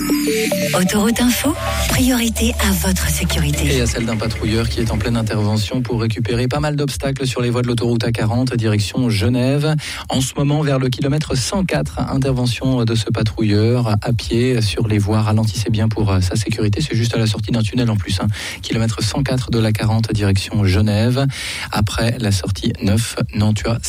Autoroute Info, priorité à votre sécurité. Et à celle d'un patrouilleur qui est en pleine intervention pour récupérer pas mal d'obstacles sur les voies de l'autoroute A40, direction Genève. En ce moment, vers le kilomètre 104, intervention de ce patrouilleur à pied sur les voies. Ralentissez bien pour sa sécurité. C'est juste à la sortie d'un tunnel en plus. Kilomètre 104 de l'A40, direction Genève. Après la sortie 9, Nantua.